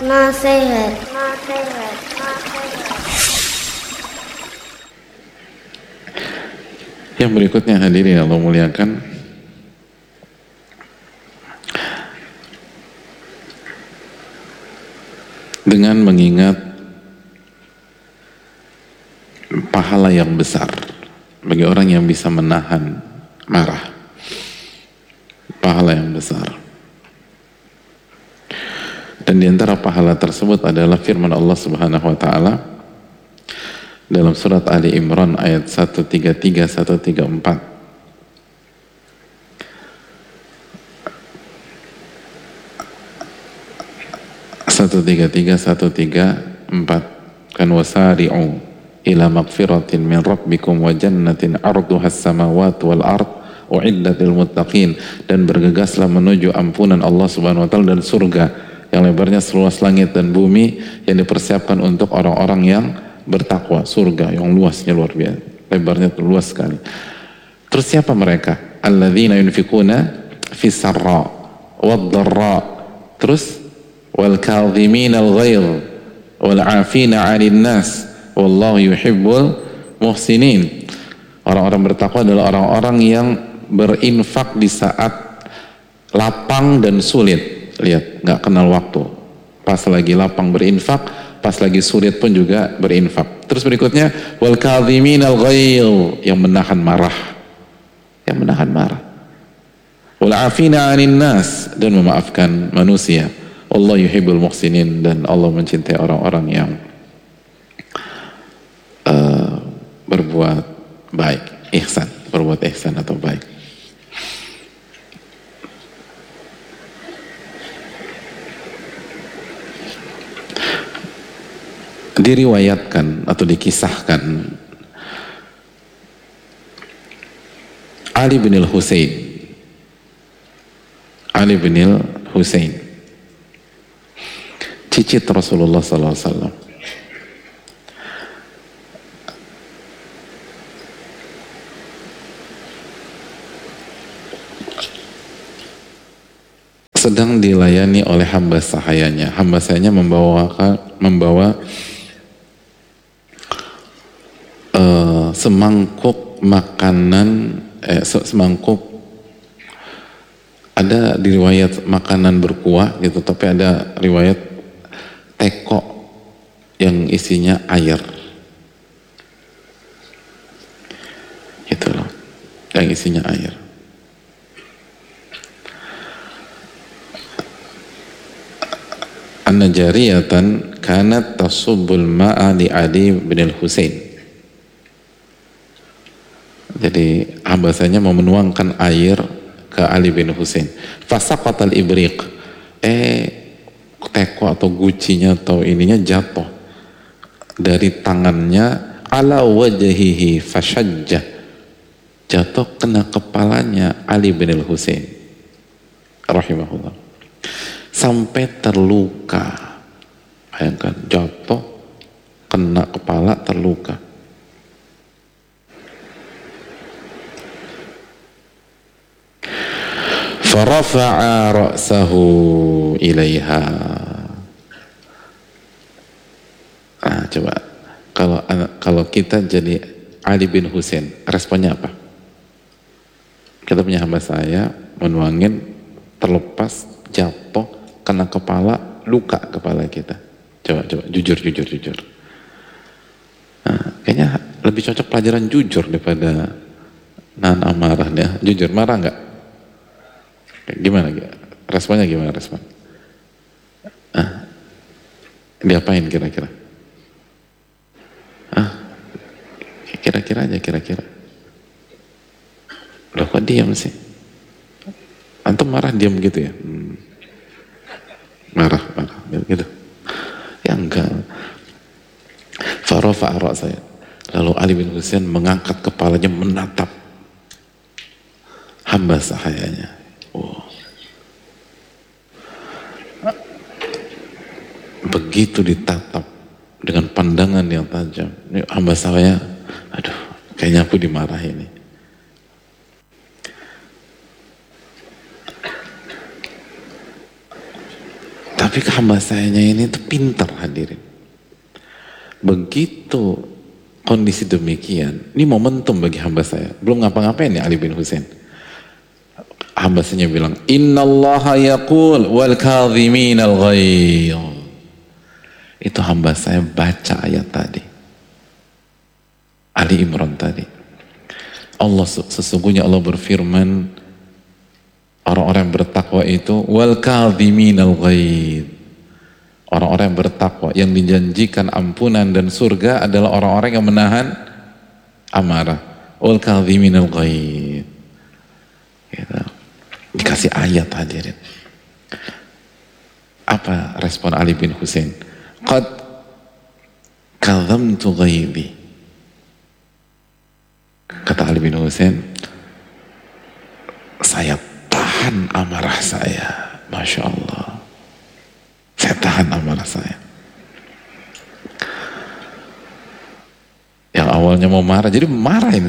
nasihat. Yang berikutnya hadirin Allah muliakan, dengan mengingat pahala yang besar bagi orang yang bisa menahan marah, pahala yang besar. Dan di antara pahala tersebut adalah firman Allah Subhanahu wa taala dalam surat Ali Imran ayat 133 134. 133 134 kan wasari'u ila magfiratin min rabbikum wa jannatin arduha as-samawati wal ard uiddat lil muttaqin, dan bergegaslah menuju ampunan Allah Subhanahu wa taala dan surga yang lebarnya seluas langit dan bumi yang dipersiapkan untuk orang-orang yang bertakwa. Surga yang luasnya luar biasa, lebarnya luas sekali. Terus siapa mereka? Alladzina yunfikuna fis sarra wad dharra, terus wal kadhimina al ghaidh wal 'afina 'anil nas wallahu yuhibbul muhsinin. Orang-orang bertakwa adalah orang-orang yang berinfak di saat lapang dan sulit. Lihat, nggak kenal waktu. Pas lagi lapang berinfak, pas lagi sulit pun juga berinfak. Terus berikutnya wal kadhimina al ghaidh, yang menahan marah. Yang menahan marah. Wal 'afina 'anil nas, dan memaafkan manusia. Allah yuhibbul muhsinin, dan Allah mencintai orang-orang yang berbuat baik, ihsan, berbuat ihsan atau baik. Diriwayatkan atau dikisahkan Ali bin al-Husain cicit Rasulullah sallallahu alaihi wasallam, sedang dilayani oleh hamba sahayanya. Hamba sahayanya membawa semangkuk makanan, semangkuk, ada di riwayat makanan berkuah gitu, tapi ada riwayat teko yang isinya air gitu loh, yang isinya air. Anna jariyatan kanat tasubbul ma'a li Ali bin al-Husain. Jadi hambasanya mau menuangkan air ke Ali bin Husain. Fasaqatal ibriq, teko atau gucinya atau ininya jatuh dari tangannya, ala wajhihi fashajjah, jatuh kena kepalanya Ali bin Husain rahimahullah, sampai terluka. Bayangkan, jatuh kena kepala, terluka. Farafa'a ra'sahu ilaiha. Nah, coba kalau kita jadi Ali bin Husain, responnya apa? Kita punya hamba saya menuangin, terlepas, jatuh, kena kepala, luka kepala kita. Coba jujur. Nah, kayaknya lebih cocok pelajaran jujur daripada nahan amarah ya. Jujur, marah nggak? Gimana? Responnya gimana respon? Diapain kira-kira? Kira-kira aja. Loh, kok diam sih? Antum marah diam gitu ya? Marah gitu. Ya enggak. Farafa'a ra'sahu. Lalu Ali bin Husain mengangkat kepalanya menatap hamba sahayanya. Begitu ditatap dengan pandangan yang tajam, ini hamba saya, aduh, kayaknya aku dimarahi ini. Tapi hamba sayanya ini tuh pintar hadirin. Begitu kondisi demikian, ini momentum bagi hamba saya. Belum ngapa-ngapain ya Ali bin Husain. Hamba saya bilang, Innallaha yaqul wal kadhimin al ghaidh. Itu hamba saya baca ayat tadi. Ali Imran tadi. Allah sesungguhnya Allah berfirman, orang-orang yang bertakwa itu wal kadhimin al ghaidh. Orang-orang yang bertakwa yang dijanjikan ampunan dan surga adalah orang-orang yang menahan amarah. Wal kadhimin al ghaidh. Gitu. Dikasih ayat hadirin. Apa respon Ali bin Husain? Qad kadhamtu ghaidhi. Kata Ali bin Husain, saya tahan amarah saya. Masya Allah. Saya tahan amarah saya. Yang awalnya mau marah, jadi marah ini.